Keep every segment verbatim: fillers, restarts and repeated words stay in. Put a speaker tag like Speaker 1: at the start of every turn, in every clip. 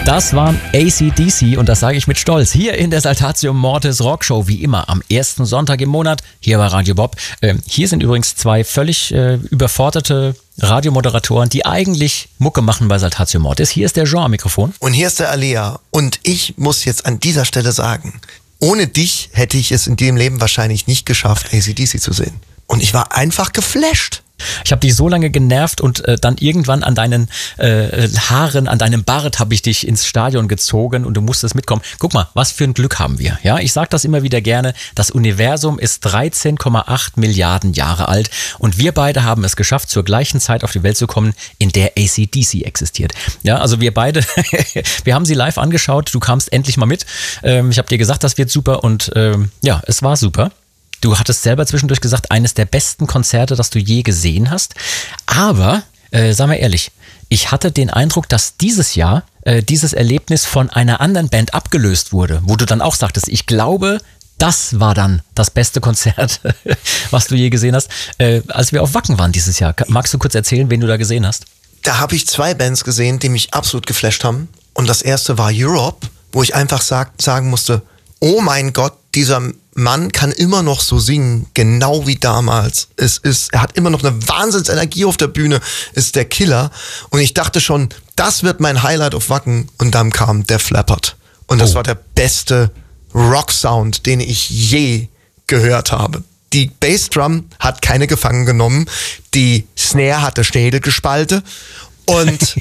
Speaker 1: Das waren A C D C und das sage ich mit Stolz. Hier in der Saltatio Mortis Rockshow, wie immer, am ersten Sonntag im Monat, hier bei Radio Bob. Ähm, hier sind übrigens zwei völlig äh, überforderte Radiomoderatoren, die eigentlich Mucke machen bei Saltatio Mortis. Hier ist der Jean am Mikrofon.
Speaker 2: Und hier ist der Alea. Und ich muss jetzt an dieser Stelle sagen, ohne dich hätte ich es in dem Leben wahrscheinlich nicht geschafft, A C D C zu sehen. Und ich war einfach geflasht.
Speaker 1: Ich habe dich so lange genervt und äh, dann irgendwann an deinen äh, Haaren, an deinem Bart habe ich dich ins Stadion gezogen und du musstest mitkommen. Guck mal, was für ein Glück haben wir. Ja, ich sage das immer wieder gerne. Das Universum ist dreizehn Komma acht Milliarden Jahre alt und wir beide haben es geschafft, zur gleichen Zeit auf die Welt zu kommen, in der A C D C existiert. Ja, also wir beide, wir haben sie live angeschaut. Du kamst endlich mal mit. Ähm, ich habe dir gesagt, das wird super und ähm, ja, es war super. Du hattest selber zwischendurch gesagt, eines der besten Konzerte, das du je gesehen hast. Aber, äh, sag mal ehrlich, ich hatte den Eindruck, dass dieses Jahr äh, dieses Erlebnis von einer anderen Band abgelöst wurde, wo du dann auch sagtest, ich glaube, das war dann das beste Konzert, was du je gesehen hast, äh, als wir auf Wacken waren dieses Jahr. Magst du kurz erzählen, wen du da gesehen hast?
Speaker 2: Da habe ich zwei Bands gesehen, die mich absolut geflasht haben. Und das erste war Europe, wo ich einfach sag, sagen musste, oh mein Gott, dieser Mann kann immer noch so singen, genau wie damals. Es ist, er hat immer noch eine Wahnsinnsenergie auf der Bühne, ist der Killer. Und ich dachte schon, das wird mein Highlight auf Wacken. Und dann kam Def Leppard. Und das oh. war der beste Rock-Sound, den ich je gehört habe. Die Bassdrum hat keine gefangen genommen. Die Snare hatte Schädel gespalten. Und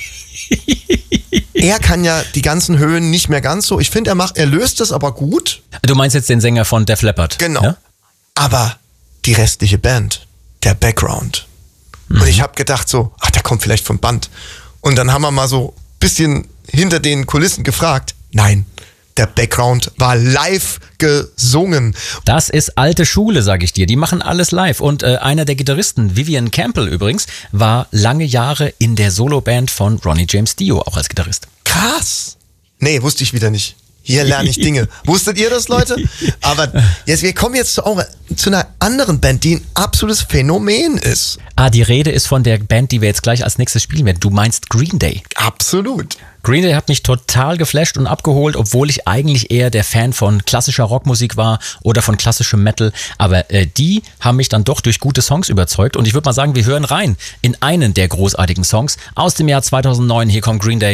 Speaker 2: er kann ja die ganzen Höhen nicht mehr ganz so. Ich finde, er macht, er löst es aber gut.
Speaker 1: Du meinst jetzt den Sänger von Def Leppard?
Speaker 2: Genau.
Speaker 1: Ja?
Speaker 2: Aber die restliche Band, der Background. Mhm. Und ich habe gedacht so, ach, der kommt vielleicht vom Band. Und dann haben wir mal so ein bisschen hinter den Kulissen gefragt. Nein, der Background war live gesungen.
Speaker 1: Das ist alte Schule, sage ich dir. Die machen alles live. Und äh, einer der Gitarristen, Vivian Campbell übrigens, war lange Jahre in der Soloband von Ronnie James Dio, auch als Gitarrist.
Speaker 2: Krass. Nee, wusste ich wieder nicht. Hier lerne ich Dinge. Wusstet ihr das, Leute? Aber jetzt, wir kommen jetzt zu, auch, zu einer anderen Band, die ein absolutes Phänomen ist.
Speaker 1: Ah, die Rede ist von der Band, die wir jetzt gleich als nächstes spielen werden. Du meinst Green Day.
Speaker 2: Absolut.
Speaker 1: Green Day hat mich total geflasht und abgeholt, obwohl ich eigentlich eher der Fan von klassischer Rockmusik war oder von klassischem Metal. Aber äh, die haben mich dann doch durch gute Songs überzeugt. Und ich würde mal sagen, wir hören rein in einen der großartigen Songs aus dem Jahr zweitausendneun. Hier kommt Green Day.